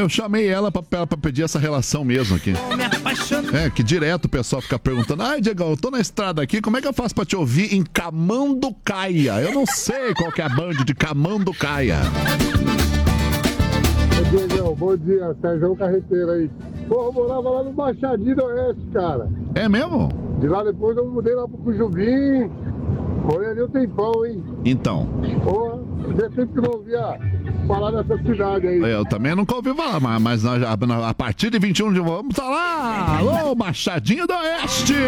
eu chamei ela pra pedir essa relação mesmo aqui. Me apaixonei. É, que direto o pessoal fica perguntando: ai, Diego, eu tô na estrada aqui, como é que eu faço pra te ouvir em Camanducaia? Eu não sei qual que é a banda de Camanducaia. Diegão, bom dia, Sérgio Carreteiro aí. Porra, eu morava lá no Machadinho do Oeste, cara. É mesmo? De lá depois eu mudei lá pro Cujubim. Foi ali um tempão, hein? Então. Porra, já sempre que não ouvia falar dessa cidade aí. Eu também nunca ouvi falar, mas a partir de 21 de vamos tá lá. Alô, Machadinho do Oeste!